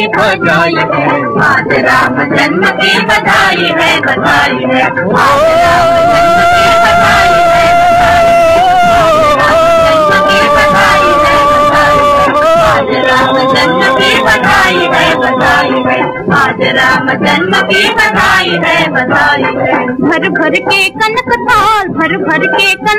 बधाई है, आज राम जन्म की बधाई है, बधाई है, आज राम जन्म की बधाई है, बधाई है, आज राम जन्म की बधाई है, बधाई है। भर भर के कनक थाल, भर भर के कनक